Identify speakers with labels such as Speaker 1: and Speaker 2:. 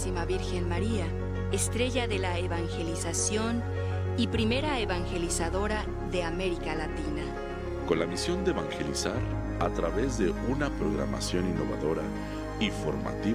Speaker 1: Santísima Virgen María, estrella de la evangelización y primera evangelizadora de América Latina.
Speaker 2: Con la misión de evangelizar a través de una programación innovadora y formativa